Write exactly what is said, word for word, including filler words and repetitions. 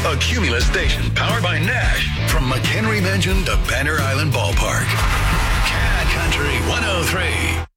A Cumulus station powered by Nash. From McHenry Mansion to Banner Island Ballpark. Cat Country one oh three.